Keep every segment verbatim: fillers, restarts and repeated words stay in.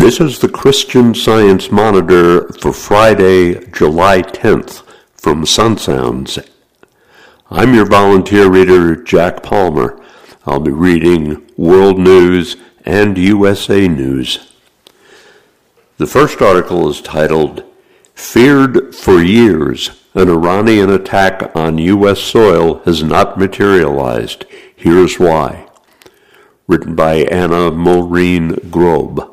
This is the Christian Science Monitor for Friday, July tenth from Sun Sounds. I'm your volunteer reader, Jack Palmer. I'll be reading world news and U S A news. The first article is titled, Feared for Years, an Iranian attack on U S soil has not materialized. Here's why. Written by Anna Maureen Grobe.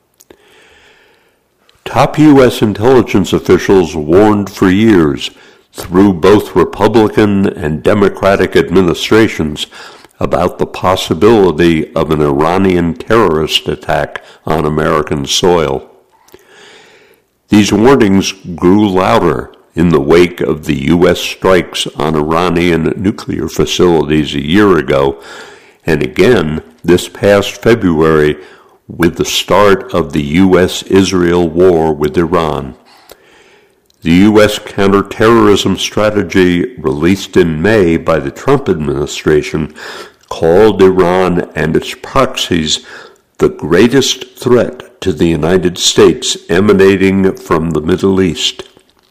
Top U S intelligence officials warned for years, through both Republican and Democratic administrations, about the possibility of an Iranian terrorist attack on American soil. These warnings grew louder in the wake of the U S strikes on Iranian nuclear facilities a year ago, and again this past February with the start of the U S Israel war with Iran. The U S counterterrorism strategy released in May by the Trump administration called Iran and its proxies the greatest threat to the United States emanating from the Middle East.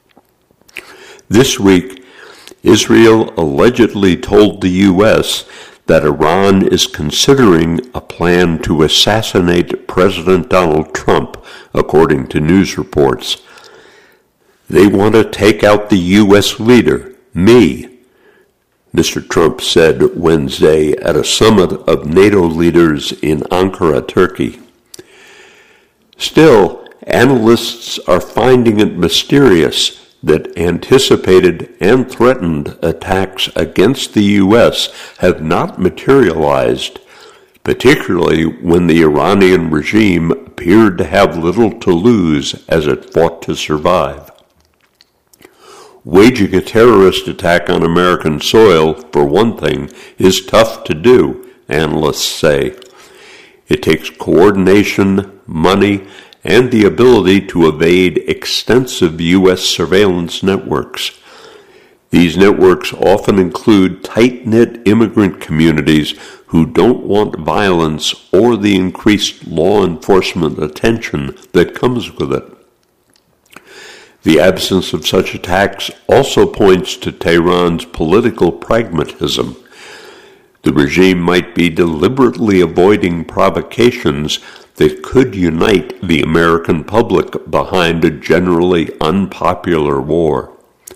This week, Israel allegedly told the U S that Iran is considering a plan to assassinate President Donald Trump, according to news reports. They want to take out the U S leader, me, Mister Trump said Wednesday at a summit of NATO leaders in Ankara, Turkey. Still, analysts are finding it mysterious that anticipated and threatened attacks against the U S have not materialized, particularly when the Iranian regime appeared to have little to lose as it fought to survive. Waging a terrorist attack on American soil, for one thing, is tough to do, analysts say. It takes coordination, money, and the ability to evade extensive U S surveillance networks. These networks often include tight-knit immigrant communities who don't want violence or the increased law enforcement attention that comes with it. The absence of such attacks also points to Tehran's political pragmatism. The regime might be deliberately avoiding provocations that could unite the American public behind a generally unpopular war.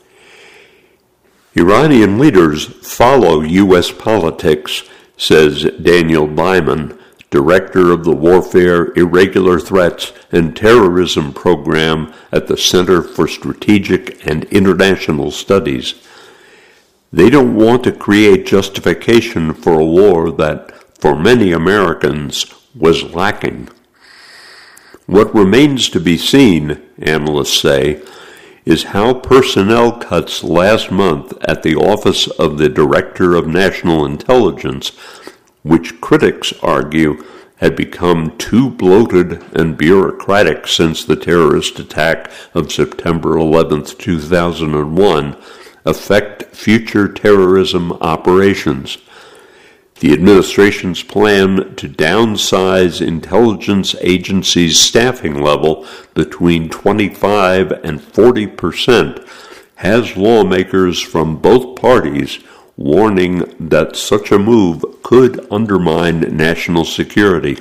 Iranian leaders follow U S politics, says Daniel Byman, director of the Warfare, Irregular Threats, and Terrorism program at the Center for Strategic and International Studies. They don't want to create justification for a war that, for many Americans, was lacking. What remains to be seen, analysts say, is how personnel cuts last month at the Office of the Director of National Intelligence, which critics argue had become too bloated and bureaucratic since the terrorist attack of September eleventh, two thousand one, affect future terrorism operations. The administration's plan to downsize intelligence agencies' staffing level between twenty-five and forty percent has lawmakers from both parties warning that such a move could undermine national security.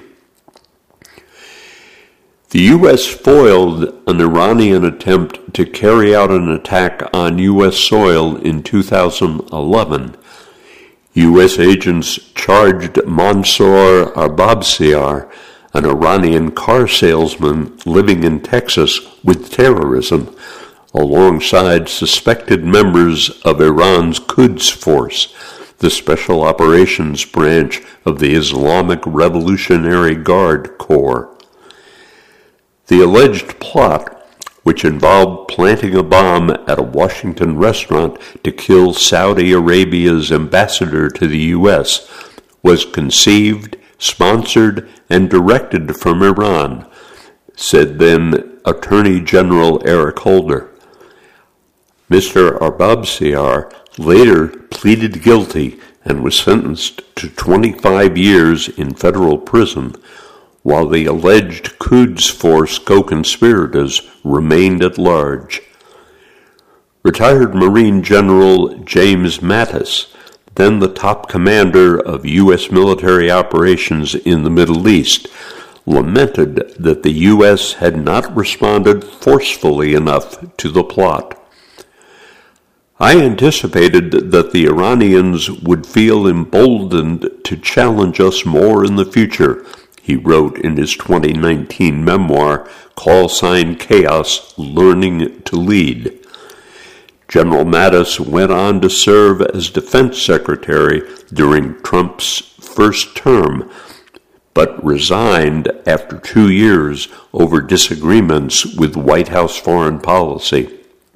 The U S foiled an Iranian attempt to carry out an attack on U S soil in two thousand eleven. U S agents charged Mansour Arbabsiar, an Iranian car salesman living in Texas, with terrorism, alongside suspected members of Iran's Quds Force, the Special Operations Branch of the Islamic Revolutionary Guard Corps. The alleged plot, which involved planting a bomb at a Washington restaurant to kill Saudi Arabia's ambassador to the U S, was conceived, sponsored, and directed from Iran, said then Attorney General Eric Holder. Mister Arbabsiar later pleaded guilty and was sentenced to twenty-five years in federal prison, while the alleged Quds Force co-conspirators remained at large. Retired Marine General James Mattis, then the top commander of U S military operations in the Middle East, lamented that the U S had not responded forcefully enough to the plot. I anticipated that the Iranians would feel emboldened to challenge us more in the future, he wrote in his twenty nineteen memoir, Call Sign Chaos, Learning to Lead. General Mattis went on to serve as Defense Secretary during Trump's first term, but resigned after two years over disagreements with White House foreign policy.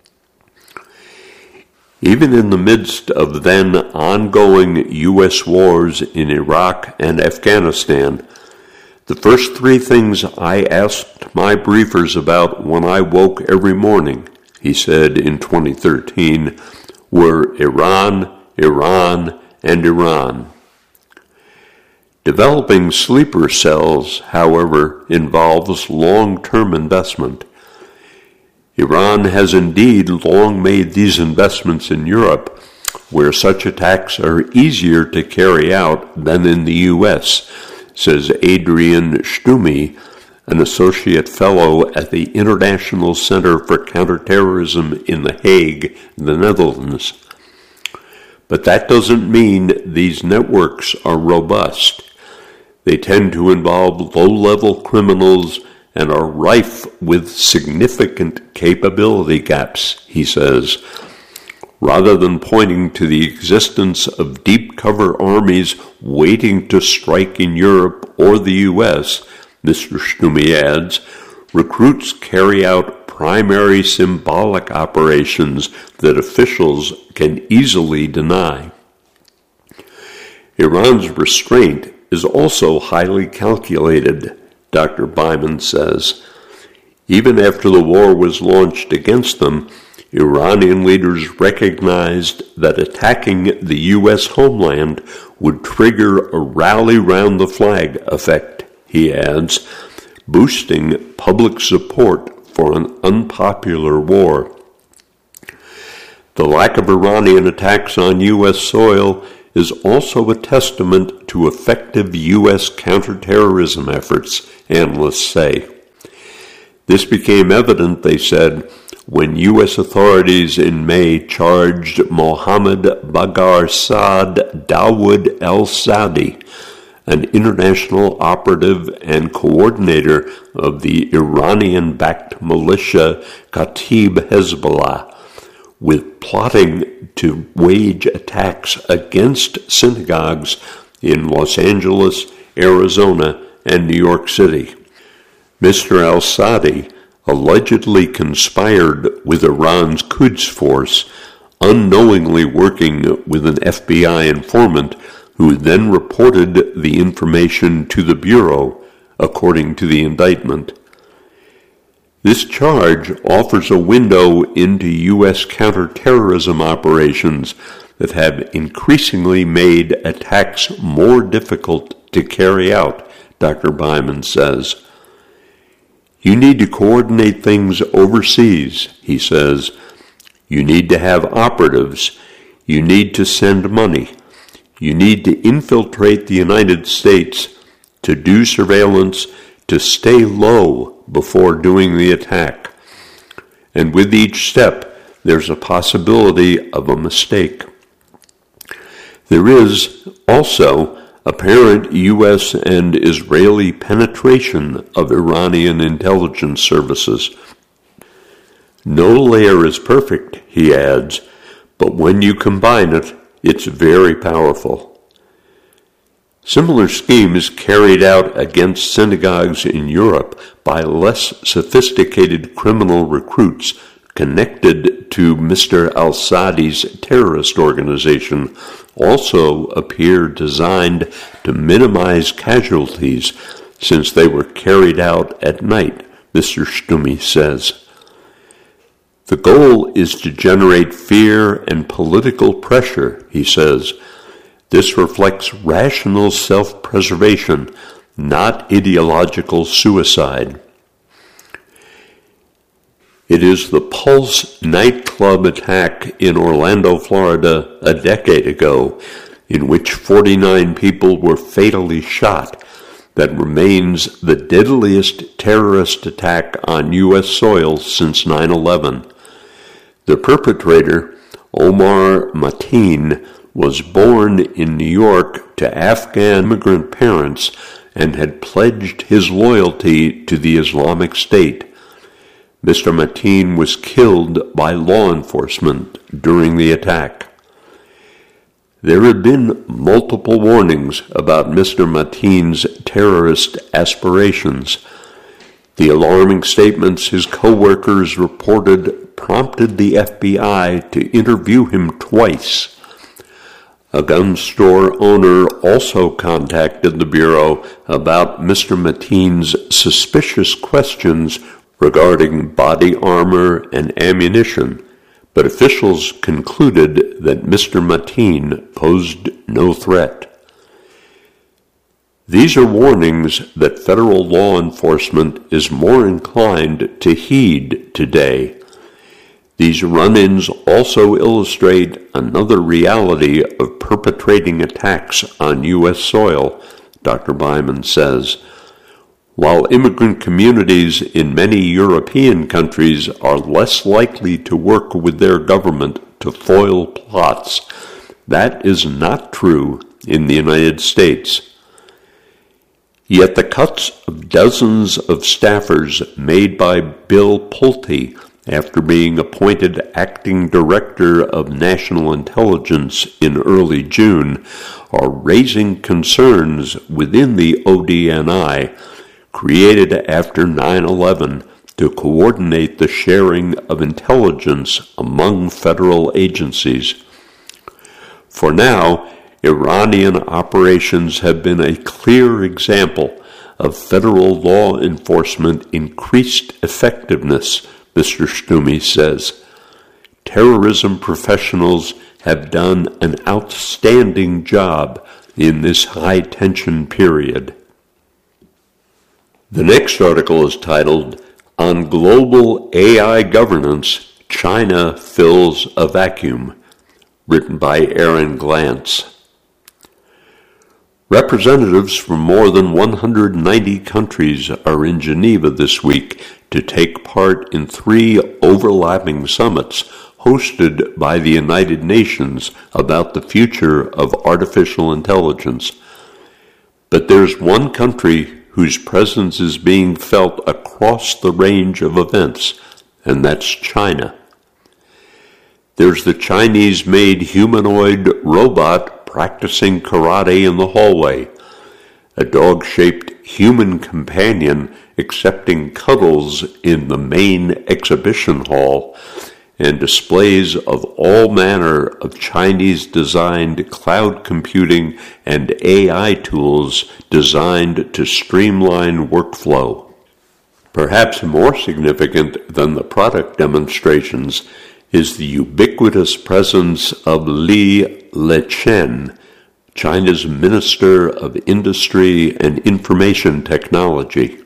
Even in the midst of then ongoing U S wars in Iraq and Afghanistan, the first three things I asked my briefers about when I woke every morning, he said in twenty thirteen, were Iran, Iran, and Iran. Developing sleeper cells, however, involves long-term investment. Iran has indeed long made these investments in Europe, where such attacks are easier to carry out than in the U S, says Adrian Stumi, an associate fellow at the International Center for Counterterrorism in The Hague, the Netherlands. But that doesn't mean these networks are robust. They tend to involve low-level criminals and are rife with significant capability gaps, he says. Rather than pointing to the existence of deep cover armies waiting to strike in Europe or the U S, Mister Stumi adds, recruits carry out primary symbolic operations that officials can easily deny. Iran's restraint is also highly calculated, Doctor Byman says. Even after the war was launched against them, Iranian leaders recognized that attacking the U S homeland would trigger a rally-round-the-flag effect, he adds, boosting public support for an unpopular war. The lack of Iranian attacks on U S soil is also a testament to effective U S counterterrorism efforts, analysts say. This became evident, they said, when U S authorities in May charged Mohammed Baghar Saad Dawood al-Saadi, an international operative and coordinator of the Iranian-backed militia Kataib Hezbollah, with plotting to wage attacks against synagogues in Los Angeles, Arizona, and New York City. Mister al-Saadi allegedly conspired with Iran's Quds Force, unknowingly working with an F B I informant who then reported the information to the Bureau, according to the indictment. This charge offers a window into U S counterterrorism operations that have increasingly made attacks more difficult to carry out, Doctor Byman says. You need to coordinate things overseas, he says. You need to have operatives. You need to send money. You need to infiltrate the United States, to do surveillance, to stay low before doing the attack. And with each step, there's a possibility of a mistake. There is also apparent U S and Israeli penetration of Iranian intelligence services. No layer is perfect, he adds, but when you combine it, it's very powerful. Similar schemes carried out against synagogues in Europe by less sophisticated criminal recruits connected to Mister al-Saadi's terrorist organization also appear designed to minimize casualties since they were carried out at night, Mister Stumi says. The goal is to generate fear and political pressure, he says. This reflects rational self-preservation not ideological suicide. It is the Pulse nightclub attack in Orlando, Florida, a decade ago, in which forty-nine people were fatally shot, that remains the deadliest terrorist attack on U S soil since nine eleven. The perpetrator, Omar Mateen, was born in New York to Afghan immigrant parents and had pledged his loyalty to the Islamic State. Mister Mateen was killed by law enforcement during the attack. There had been multiple warnings about Mister Mateen's terrorist aspirations. The alarming statements his co-workers reported prompted the F B I to interview him twice. A gun store owner also contacted the Bureau about Mister Mateen's suspicious questions regarding body armor and ammunition, but officials concluded that Mister Mateen posed no threat. These are warnings that federal law enforcement is more inclined to heed today. These run-ins also illustrate another reality of perpetrating attacks on U S soil, Doctor Byman says. While immigrant communities in many European countries are less likely to work with their government to foil plots, that is not true in the United States. Yet the cuts of dozens of staffers made by Bill Pulte after being appointed acting director of national intelligence in early June are raising concerns within the O D N I, created after nine eleven to coordinate the sharing of intelligence among federal agencies. For now, Iranian operations have been a clear example of federal law enforcement increased effectiveness, Mister Stumy says. Terrorism professionals have done an outstanding job in this high-tension period. The next article is titled, On Global A I Governance, China Fills a Vacuum, written by Aaron Glantz. Representatives from more than one hundred ninety countries are in Geneva this week to take part in three overlapping summits hosted by the United Nations about the future of artificial intelligence. But there's one country whose presence is being felt across the range of events, and that's China. There's the Chinese-made humanoid robot practicing karate in the hallway, a dog-shaped human companion accepting cuddles in the main exhibition hall, and displays of all manner of Chinese-designed cloud computing and A I tools designed to streamline workflow. Perhaps more significant than the product demonstrations is the ubiquitous presence of Li Lechen, China's Minister of Industry and Information Technology.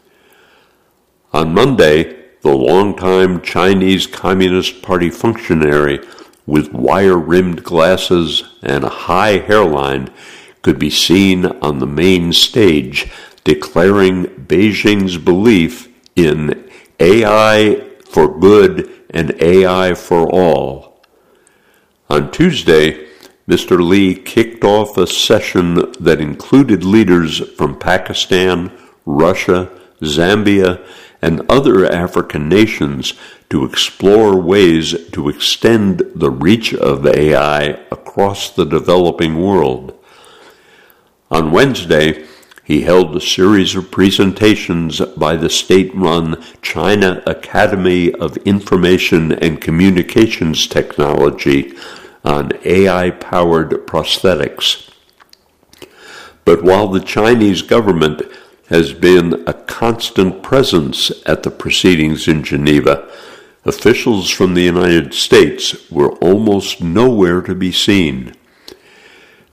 On Monday, the longtime Chinese Communist Party functionary with wire-rimmed glasses and a high hairline could be seen on the main stage declaring Beijing's belief in A I for good and A I for all. On Tuesday, Mister Li kicked off a session that included leaders from Pakistan, Russia, Zambia, and other African nations to explore ways to extend the reach of A I across the developing world. On Wednesday, he held a series of presentations by the state-run China Academy of Information and Communications Technology on A I-powered prosthetics. But while the Chinese government has been a constant presence at the proceedings in Geneva, officials from the United States were almost nowhere to be seen.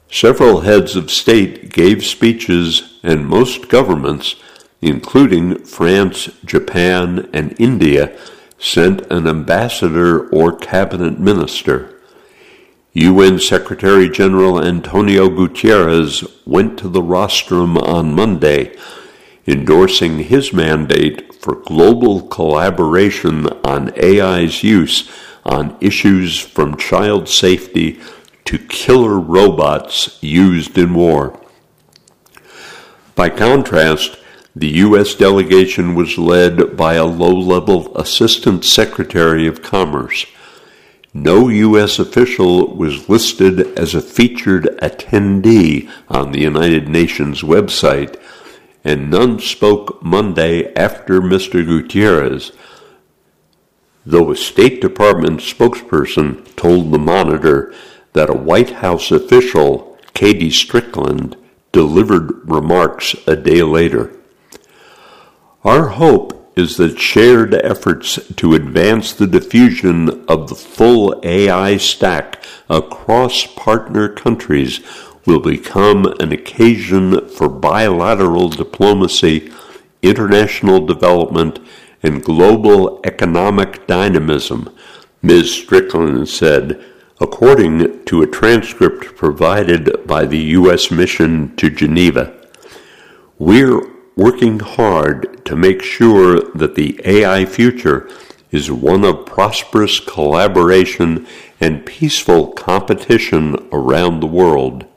Several heads of state gave speeches, and most governments, including France, Japan, and India, sent an ambassador or cabinet minister. U N Secretary General Antonio Guterres went to the rostrum on Monday, endorsing his mandate for global collaboration on A I's use on issues from child safety to killer robots used in war. By contrast, the U S delegation was led by a low-level Assistant Secretary of Commerce. No U S official was listed as a featured attendee on the United Nations website, and none spoke Monday after Mister Guterres, though a State Department spokesperson told the Monitor that a White House official, Katie Strickland, delivered remarks a day later. Our hope is that shared efforts to advance the diffusion of the full A I stack across partner countries will become an occasion for bilateral diplomacy, international development, and global economic dynamism, Miz Strickland said, according to a transcript provided by the U S mission to Geneva. We're working hard to make sure that the A I future is one of prosperous collaboration and peaceful competition around the world.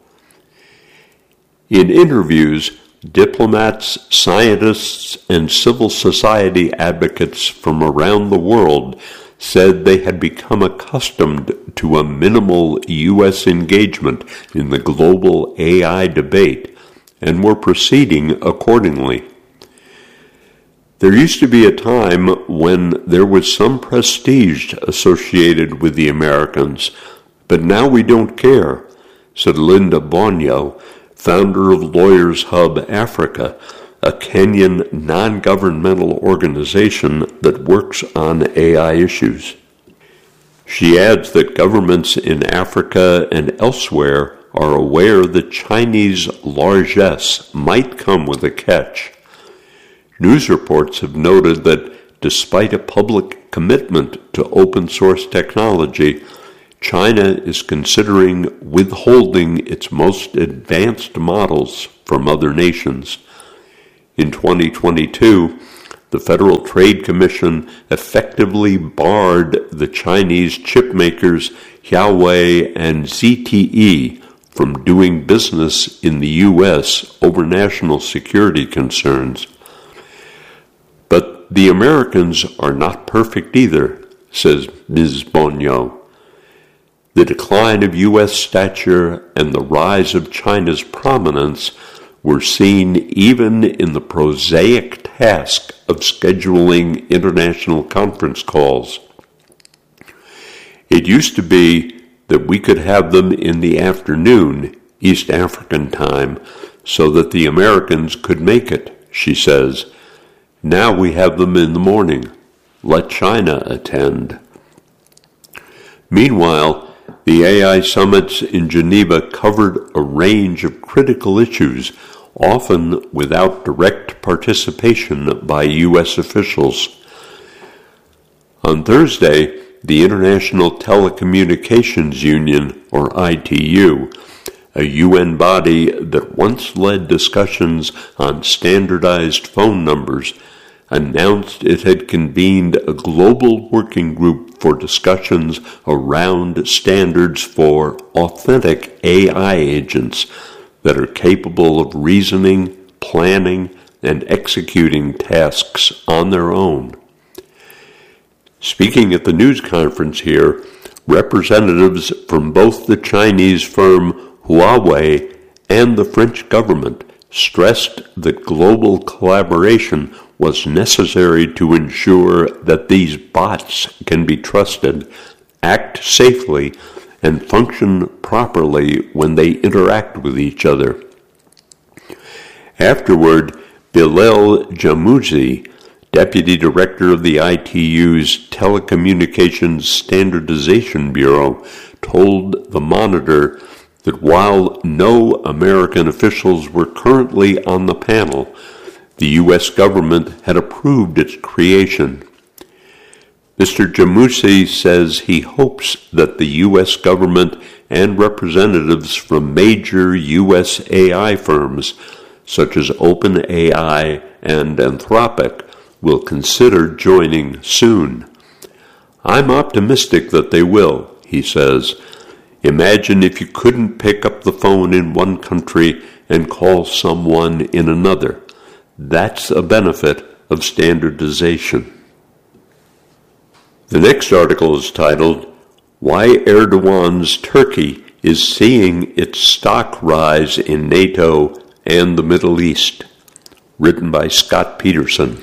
In interviews, diplomats, scientists, and civil society advocates from around the world said they had become accustomed to a minimal U S engagement in the global A I debate and were proceeding accordingly. There used to be a time when there was some prestige associated with the Americans, but now we don't care, said Linda Bonyo, founder of Lawyers Hub Africa, a Kenyan non-governmental organization that works on A I issues. She adds that governments in Africa and elsewhere are aware that Chinese largesse might come with a catch. News reports have noted that despite a public commitment to open-source technology, China is considering withholding its most advanced models from other nations. In twenty twenty-two, the Federal Trade Commission effectively barred the Chinese chipmakers Huawei and Z T E from doing business in the U S over national security concerns. But the Americans are not perfect either, says Miz Bonyo. The decline of U S stature and the rise of China's prominence were seen even in the prosaic task of scheduling international conference calls. It used to be that we could have them in the afternoon, East African time, so that the Americans could make it, she says. Now we have them in the morning. Let China attend. Meanwhile, the A I summits in Geneva covered a range of critical issues, often without direct participation by U S officials. On Thursday, the International Telecommunications Union, or I T U, a U N body that once led discussions on standardized phone numbers, announced it had convened a global working group for discussions around standards for authentic A I agents that are capable of reasoning, planning, and executing tasks on their own. Speaking at the news conference here, representatives from both the Chinese firm Huawei and the French government stressed that global collaboration was necessary to ensure that these bots can be trusted, act safely, and function properly when they interact with each other. Afterward, Bilal Jamouzi, Deputy Director of the I T U's Telecommunications Standardization Bureau, told the Monitor that while no American officials were currently on the panel, the U S government had approved its creation. Mister Jamousi says he hopes that the U S government and representatives from major U S A I firms, such as OpenAI and Anthropic, will consider joining soon. I'm optimistic that they will, he says. Imagine if you couldn't pick up the phone in one country and call someone in another. That's a benefit of standardization. The next article is titled, Why Erdogan's Turkey is Seeing Its Stock Rise in NATO and the Middle East, written by Scott Peterson.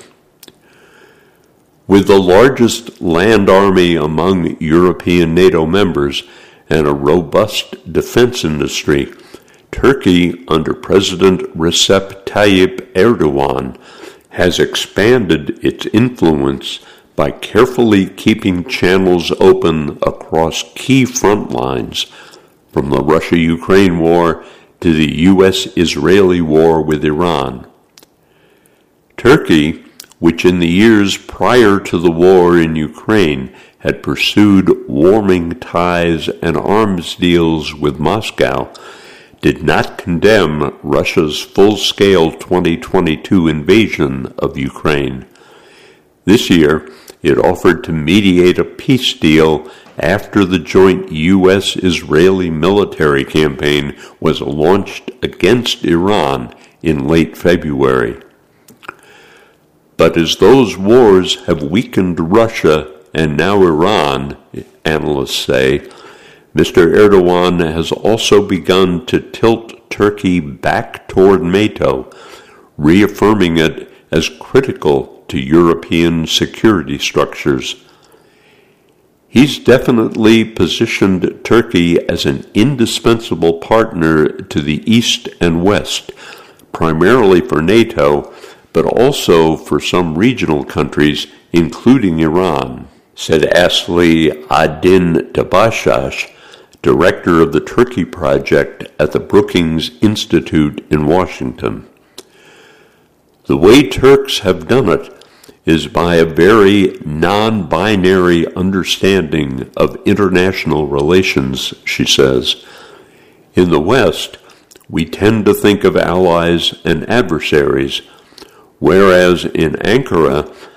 With the largest land army among European NATO members and a robust defense industry, Turkey, under President Recep Tayyip Erdogan, has expanded its influence by carefully keeping channels open across key front lines, from the Russia-Ukraine war to the U S Israeli war with Iran. Turkey, which in the years prior to the war in Ukraine had pursued warming ties and arms deals with Moscow, did not condemn Russia's full-scale twenty twenty-two invasion of Ukraine. This year, it offered to mediate a peace deal after the joint U S-Israeli military campaign was launched against Iran in late February. But as those wars have weakened Russia and now Iran, analysts say, Mister Erdogan has also begun to tilt Turkey back toward NATO, reaffirming it as critical to European security structures. He's definitely positioned Turkey as an indispensable partner to the East and West, primarily for NATO, but also for some regional countries, including Iran, said Asli Adin Tabashash, director of the Turkey Project at the Brookings Institute in Washington. The way Turks have done it is by a very non-binary understanding of international relations, she says. In the West, we tend to think of allies and adversaries, whereas in Ankara,